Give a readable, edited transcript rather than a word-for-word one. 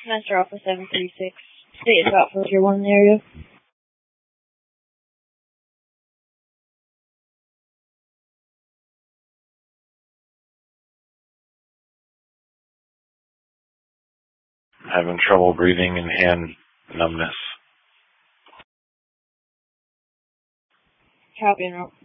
Master Alpha 736. State is about for Tier 1 in the area. Having trouble breathing and hand numbness. Copy, and